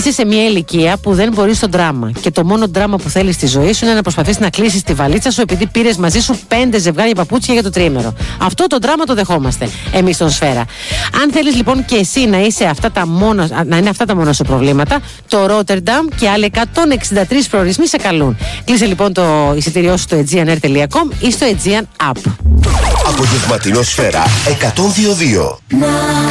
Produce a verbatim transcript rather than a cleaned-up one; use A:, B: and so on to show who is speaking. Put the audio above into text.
A: Είσαι σε μια ηλικία που δεν μπορείς το δράμα. Και το μόνο δράμα που θέλεις στη ζωή σου είναι να προσπαθείς να κλείσεις τη βαλίτσα σου επειδή πήρες μαζί σου πέντε ζευγάρια παπούτσια για το τριήμερο. Αυτό το δράμα το δεχόμαστε εμείς στον Σφαίρα. Αν θέλεις λοιπόν και εσύ να, είσαι αυτά τα μόνο, να είναι αυτά τα μόνο σου προβλήματα, το Ρότερνταμ και άλλοι εκατόν εξήντα τρεις προορισμοί σε καλούν. Κλείσε λοιπόν το εισιτήριό σου στο aegean air τελεία com ή στο Aegean App.
B: Απογευματινό Σφαίρα εκατόν δύο κόμμα δύο.